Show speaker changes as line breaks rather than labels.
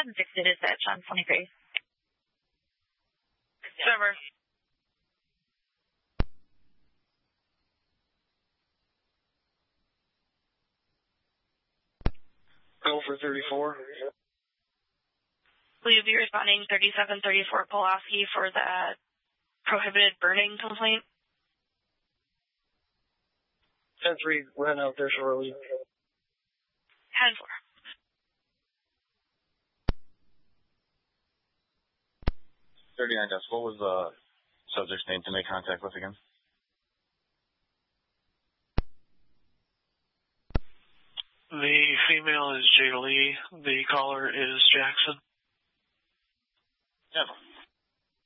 ahead and fix the dispatch on 23.
Over.
Go for 34.
Will you be responding 3734 Pulaski for the prohibited burning complaint?
10-3 ran out there shortly.
10-4.
What was the subject's name to make contact with again?
The female is Jada Lee. The caller is Jackson.
Yeah.